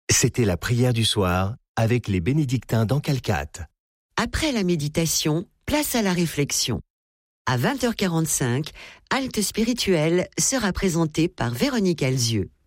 C'était la prière du soir avec les bénédictins d'Ancalcate. Après la méditation, place à la réflexion. À 20h45, Halte spirituelle sera présentée par Véronique Alzieux.